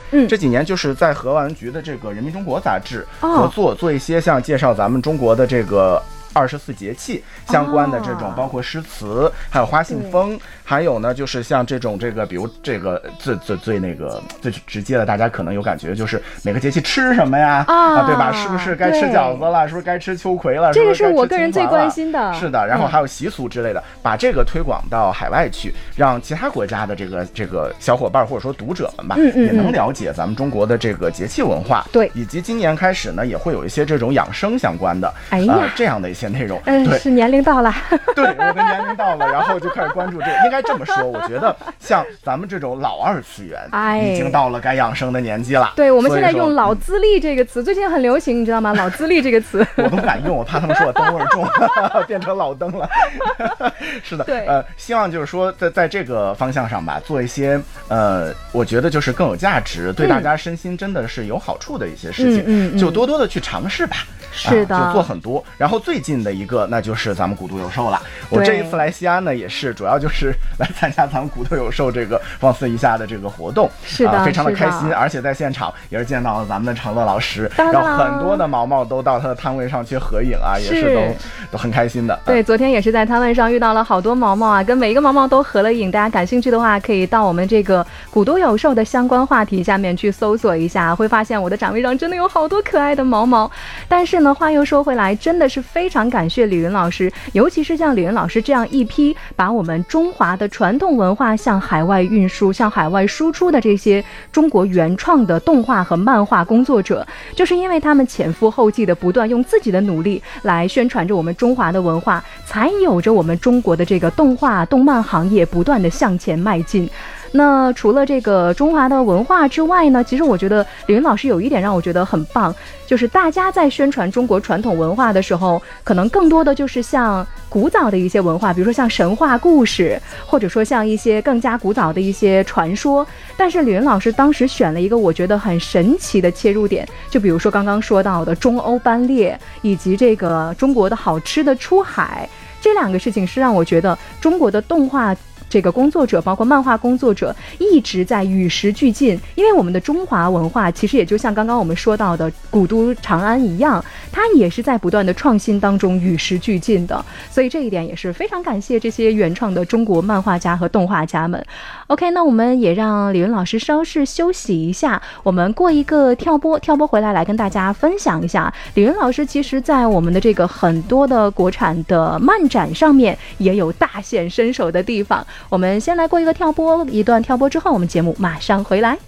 这几年就是在和文局的这个人民中国杂志合作，做一些像介绍咱们中国的这个24节气相关的这种，包括诗词，还有花信封，还有呢就是像这种比如这个最那个最直接的，大家可能有感觉就是每个节气吃什么呀，对吧？是不是该吃饺子了？是不是该吃秋葵了？ 这个是我个人最关心的。 是的，然后还有习俗之类的，把这个推广到海外去，让其他国家的这个小伙伴或者说读者们吧，也能了解咱们中国的这个节气文化。 对， 以及今年开始呢，也会有一些这种养生相关的，这样的一些内容。对， 是年龄到了。 对，我的年龄到了，然后就开始关注这个。应该这么说，我觉得像咱们这种老二次元，已经到了该养生的年纪了。 对，我们现在用老资历这个词，最近很流行，你知道吗？老资历这个词， 我都不敢用，我怕他们说我灯味重，变成老灯了。是的， 对， 希望就是说在这个方向上吧，做一些我觉得就是更有价值，对大家身心真的是有好处的一些事情，就多多的去尝试吧。 是的， 就做很多。然后最近的一个，那就是咱们古都有寿了。我这一次来西安呢，也是主要就是来参加咱们古都有寿这个放肆一下的这个活动， 是的， 非常的开心。而且在现场也是见到了咱们的长乐老师，然后很多的毛毛都到他的摊位上去合影啊，也是都很开心的。 对，昨天也是在摊位上遇到了好多毛毛啊，跟每一个毛毛都合了影。大家感兴趣的话，可以到我们这个古都有寿的相关话题下面去搜索一下，会发现我的展位上真的有好多可爱的毛毛。但是呢，话又说回来，真的是非常感谢李云老师，尤其是像李云老师这样一批把我们中华的传统文化向海外运输、向海外输出的这些中国原创的动画和漫画工作者，就是因为他们前赴后继的不断用自己的努力来宣传着我们中华的文化，才有着我们中国的这个动画动漫行业不断的向前迈进。那除了这个中华的文化之外呢，其实我觉得李云老师有一点让我觉得很棒，就是大家在宣传中国传统文化的时候，可能更多的就是像古早的一些文化，比如说像神话故事，或者说像一些更加古早的一些传说。但是李云老师当时选了一个我觉得很神奇的切入点，就比如说刚刚说到的中欧班列，以及这个中国的好吃的出海，这两个事情是让我觉得中国的动画这个工作者，包括漫画工作者，一直在与时俱进。因为我们的中华文化其实也就像刚刚我们说到的古都长安一样，它也是在不断的创新当中与时俱进的，所以这一点也是非常感谢这些原创的中国漫画家和动画家们。 OK， 那我们也让李云老师稍事休息一下，我们过一个跳播回来跟大家分享一下，李云老师其实在我们的这个很多的国产的漫展上面也有大显身手的地方。我们先来过一个一段跳播之后，我们节目马上回来。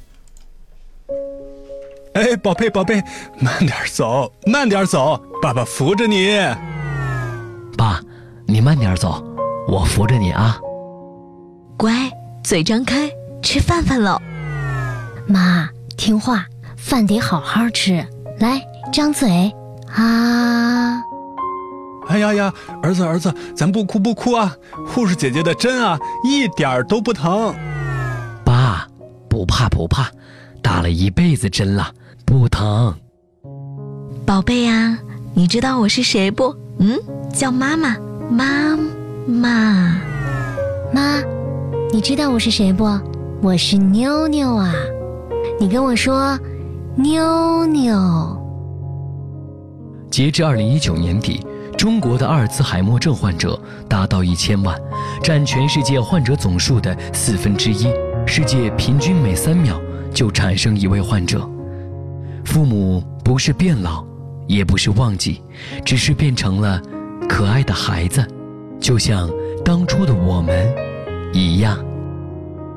哎，宝贝，慢点走，爸爸扶着你。 爸，你慢点走，我扶着你啊。 乖，嘴张开，吃饭了。 妈，听话，饭得好好吃。来，张嘴啊。 哎呀，儿子，咱不哭啊！护士姐姐的针啊，一点都不疼。 爸，不怕，打了一辈子针了，不疼。 宝贝啊，你知道我是谁不？叫妈妈。 妈，你知道我是谁不？我是妞妞啊，你跟我说，妞妞。 截至2019年底，中国的阿尔茨海默症患者达到1000万，占全世界患者总数的1/4。世界平均每3秒就产生一位患者。父母不是变老，也不是忘记，只是变成了可爱的孩子，就像当初的我们一样。